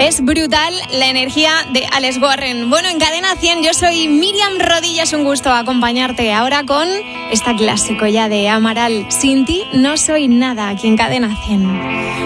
Es brutal la energía de Alex Warren. Bueno, en Cadena 100 yo soy Miriam Rodilla, es un gusto acompañarte ahora con esta clásico ya de Amaral. Sin ti no soy nada, aquí en Cadena 100.